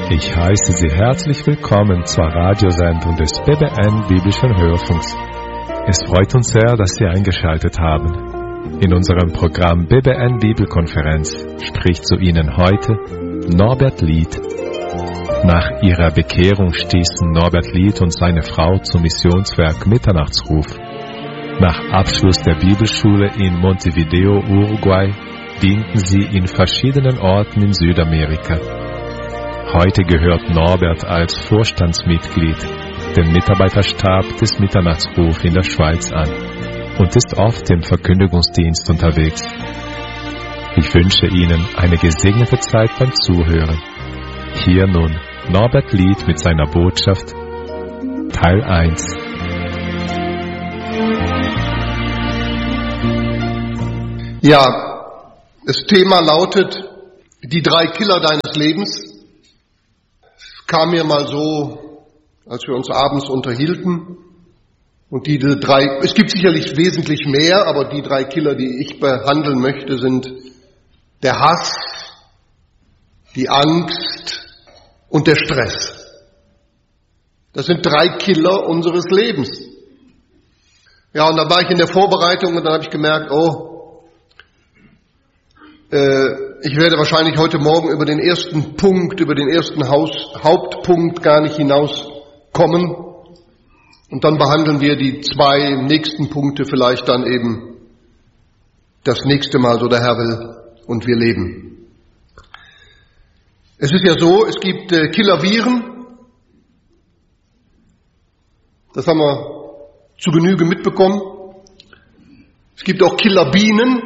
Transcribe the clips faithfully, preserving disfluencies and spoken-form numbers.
Ich heiße Sie herzlich willkommen zur Radiosendung des B B N Biblischen Hörfunks. Es freut uns sehr, dass Sie eingeschaltet haben. In unserem Programm B B N Bibelkonferenz spricht zu Ihnen heute Norbert Lied. Nach ihrer Bekehrung stießen Norbert Lied und seine Frau zum Missionswerk Mitternachtsruf. Nach Abschluss der Bibelschule in Montevideo, Uruguay, dienten sie in verschiedenen Orten in Südamerika. Heute gehört Norbert als Vorstandsmitglied dem Mitarbeiterstab des Mitternachtsruf in der Schweiz an und ist oft im Verkündigungsdienst unterwegs. Ich wünsche Ihnen eine gesegnete Zeit beim Zuhören. Hier nun Norbert Lied mit seiner Botschaft, Teil eins. Ja, das Thema lautet die drei Killer deines Lebens. Es kam mir mal so, als wir uns abends unterhielten. Und die drei, es gibt sicherlich wesentlich mehr, aber die drei Killer, die ich behandeln möchte, sind der Hass, die Angst und der Stress. Das sind drei Killer unseres Lebens. Ja, und da war ich in der Vorbereitung und dann habe ich gemerkt, oh, ich werde wahrscheinlich heute Morgen über den ersten Punkt, über den ersten Haus, Hauptpunkt gar nicht hinauskommen. Und dann behandeln wir die zwei nächsten Punkte vielleicht dann eben das nächste Mal, so der Herr will, und wir leben. Es ist ja so, es gibt äh, Killerviren. Das haben wir zu Genüge mitbekommen. Es gibt auch Killerbienen.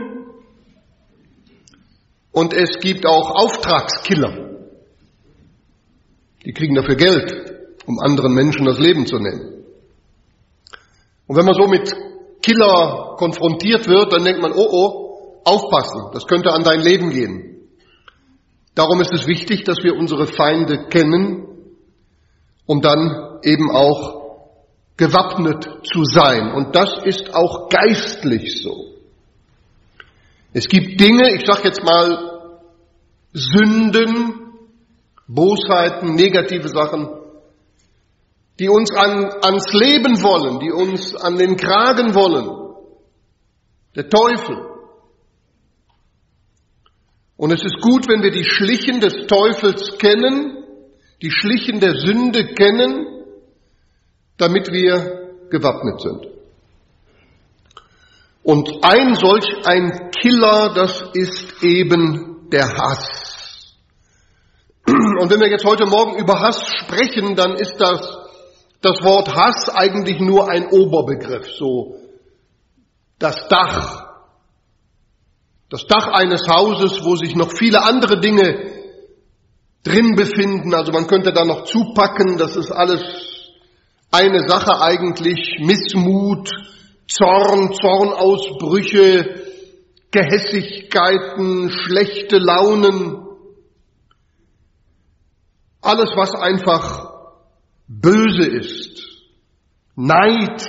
Und es gibt auch Auftragskiller. Die kriegen dafür Geld, um anderen Menschen das Leben zu nehmen. Und wenn man so mit Killer konfrontiert wird, dann denkt man, oh oh, aufpassen, das könnte an dein Leben gehen. Darum ist es wichtig, dass wir unsere Feinde kennen, um dann eben auch gewappnet zu sein. Und das ist auch geistlich so. Es gibt Dinge, ich sage jetzt mal Sünden, Bosheiten, negative Sachen, die uns an, ans Leben wollen, die uns an den Kragen wollen. Der Teufel. Und es ist gut, wenn wir die Schlichen des Teufels kennen, die Schlichen der Sünde kennen, damit wir gewappnet sind. Und ein solch ein Killer, das ist eben der Hass. Und wenn wir jetzt heute Morgen über Hass sprechen, dann ist das, das Wort Hass eigentlich nur ein Oberbegriff, so das Dach. Das Dach eines Hauses, wo sich noch viele andere Dinge drin befinden. Also man könnte da noch zupacken, das ist alles eine Sache eigentlich, Missmut, Zorn, Zornausbrüche, Gehässigkeiten, schlechte Launen, alles, was einfach böse ist, Neid,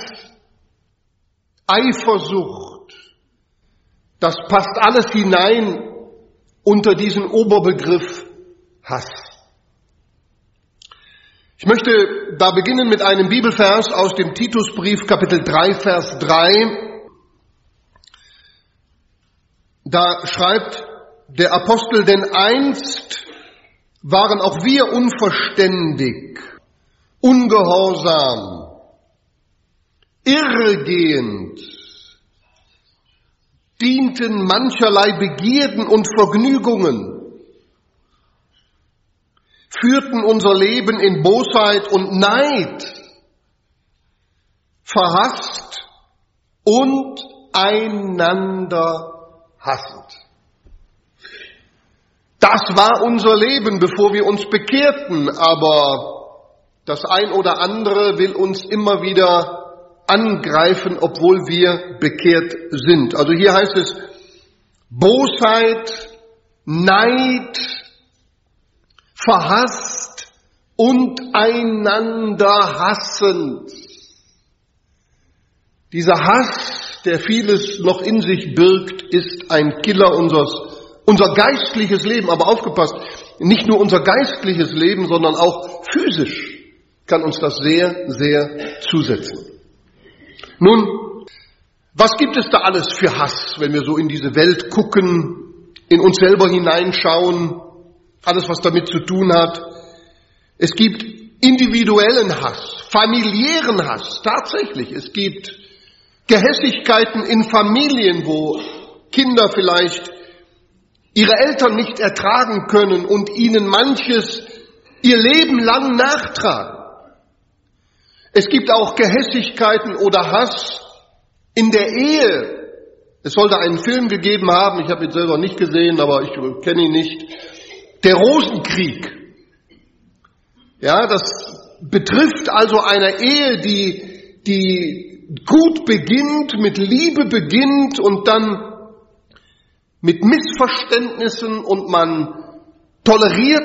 Eifersucht, das passt alles hinein unter diesen Oberbegriff Hass. Ich möchte da beginnen mit einem Bibelvers aus dem Titusbrief, Kapitel drei, Vers drei. Da schreibt der Apostel, denn einst waren auch wir unverständig, ungehorsam, irregehend, dienten mancherlei Begierden und Vergnügungen, führten unser Leben in Bosheit und Neid, verhasst und einander hassend. Das war unser Leben, bevor wir uns bekehrten, aber das ein oder andere will uns immer wieder angreifen, obwohl wir bekehrt sind. Also hier heißt es Bosheit, Neid, verhasst und einander hassend. Dieser Hass, der vieles noch in sich birgt, ist ein Killer unseres, unser geistliches Leben. Aber aufgepasst, nicht nur unser geistliches Leben, sondern auch physisch kann uns das sehr, sehr zusetzen. Nun, was gibt es da alles für Hass, wenn wir so in diese Welt gucken, in uns selber hineinschauen, alles, was damit zu tun hat? Es gibt individuellen Hass, familiären Hass, tatsächlich. Es gibt Gehässigkeiten in Familien, wo Kinder vielleicht ihre Eltern nicht ertragen können und ihnen manches ihr Leben lang nachtragen. Es gibt auch Gehässigkeiten oder Hass in der Ehe. Es sollte einen Film gegeben haben, ich habe ihn selber nicht gesehen, aber ich kenne ihn nicht. Der Rosenkrieg. Ja, das betrifft also eine Ehe, die, die gut beginnt, mit Liebe beginnt und dann mit Missverständnissen und man toleriert